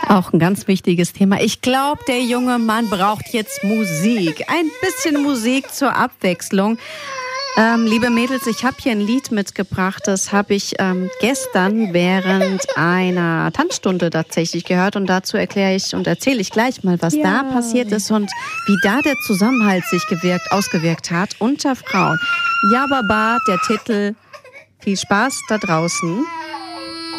Auch ein ganz wichtiges Thema. Ich glaube, der junge Mann braucht jetzt Musik. Ein bisschen Musik zur Abwechslung. Liebe Mädels, ich habe hier ein Lied mitgebracht. Das habe ich gestern während einer Tanzstunde tatsächlich gehört. Und dazu erkläre ich und erzähle ich gleich mal, was da passiert ist und wie da der Zusammenhalt sich ausgewirkt hat unter Frauen. Ja, Baba, der Titel. Viel Spaß da draußen.